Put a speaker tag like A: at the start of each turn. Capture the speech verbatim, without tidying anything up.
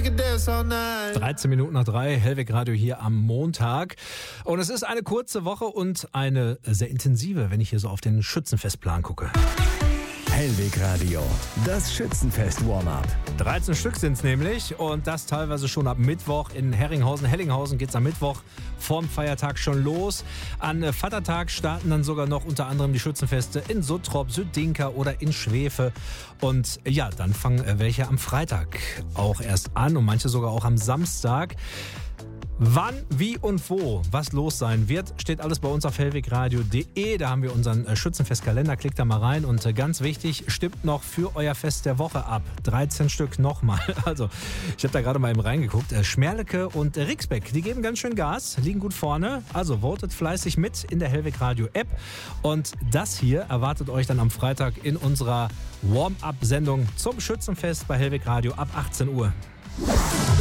A: dreizehn Minuten nach drei, Hellweg Radio hier am Montag. Und es ist eine kurze Woche und eine sehr intensive, wenn ich hier so auf den Schützenfestplan gucke.
B: Hellweg Radio, das Schützenfest-Warm-Up.
A: dreizehn Stück sind es nämlich und das teilweise schon ab Mittwoch. In Herringhausen, Hellinghausen geht es am Mittwoch vorm Feiertag schon los. An Vatertag starten dann sogar noch unter anderem die Schützenfeste in Suttrop, Südinka oder in Schwefe. Und ja, dann fangen welche am Freitag auch erst an und manche sogar auch am Samstag. Wann, wie und wo was los sein wird, steht alles bei uns auf hellwegradio punkt de. Da haben wir unseren Schützenfestkalender. Klickt da mal rein und ganz wichtig, stimmt noch für euer Fest der Woche ab. dreizehn Stück nochmal. Also, ich habe da gerade mal eben reingeguckt. Schmerlecke und Rixbeck, die geben ganz schön Gas, liegen gut vorne. Also votet fleißig mit in der Hellweg Radio App. Und das hier erwartet euch dann am Freitag in unserer Warm-Up-Sendung zum Schützenfest bei Hellweg Radio ab achtzehn Uhr.